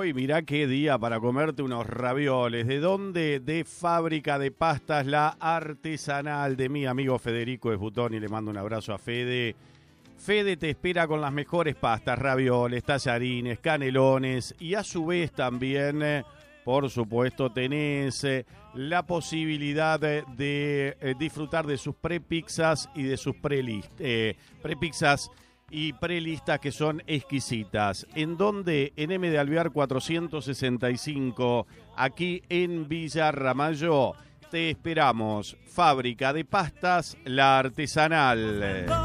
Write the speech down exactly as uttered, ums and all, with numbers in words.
hoy, mirá qué día para comerte unos ravioles. ¿De dónde? De Fábrica de Pastas La Artesanal, de mi amigo Federico Esbutoni. Le mando un abrazo a Fede. Fede te espera con las mejores pastas, ravioles, tallarines, canelones y a su vez también, eh, por supuesto, tenés eh, la posibilidad de, de eh, disfrutar de sus prepizzas y de sus prelist, eh, prepizzas y prelistas que son exquisitas. ¿En dónde? En M de Alvear cuatrocientos sesenta y cinco, aquí en Villa Ramallo. Te esperamos. Fábrica de Pastas La Artesanal.